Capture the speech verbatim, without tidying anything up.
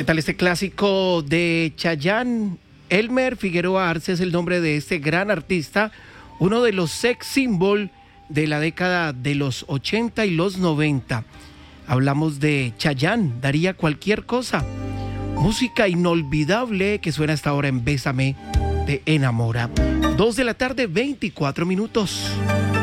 tal este clásico de Chayanne? Elmer Figueroa Arce es el nombre de este gran artista, uno de los sex symbol de la década de los ochenta y los noventa. Hablamos de Chayanne, daría cualquier cosa. Música inolvidable que suena hasta ahora en Bésame, te enamora. Dos de la tarde, veinticuatro minutos.